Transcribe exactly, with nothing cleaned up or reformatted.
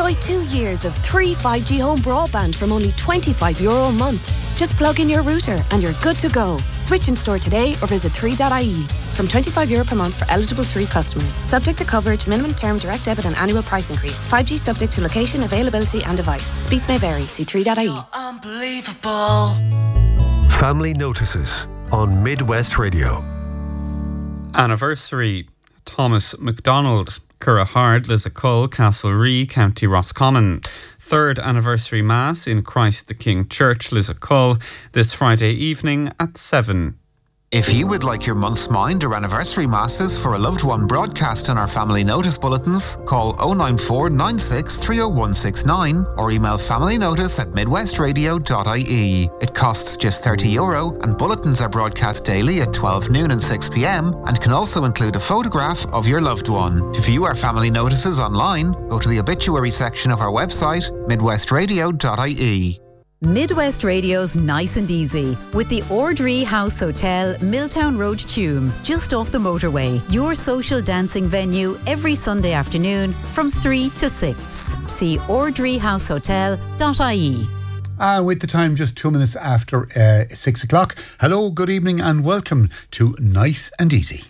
Enjoy two years of three five G home broadband from only twenty-five euro a month. Just plug in your router and you're good to go. Switch in store today or visit three dot I E. From twenty-five euro per month for eligible three customers. Subject to coverage, minimum term, direct debit and annual price increase. five G subject to location, availability and device. Speeds may vary. See three dot I E. Unbelievable. Family Notices on Midwest Radio. Anniversary. Thomas MacDonald, Currahard, Lissacull, Castlerea, County Roscommon. Third anniversary Mass in Christ the King Church, Lissacull, this Friday evening at seven. If you would like your month's mind or anniversary masses for a loved one broadcast in our family notice bulletins, call oh nine four nine six three oh one six nine or email familynotice at midwestradio dot I E. It costs just thirty euro and bulletins are broadcast daily at twelve noon and six p.m. and can also include a photograph of your loved one. To view our family notices online, go to the obituary section of our website, midwestradio dot I E. Midwest Radio's Nice and Easy with the Ordree House Hotel, Milltown Road, Tuam, just off the motorway. Your social dancing venue every Sunday afternoon from three to six. See ordree house hotel dot I E. Uh, with the time just two minutes after uh, six o'clock. Hello, good evening and welcome to Nice and Easy.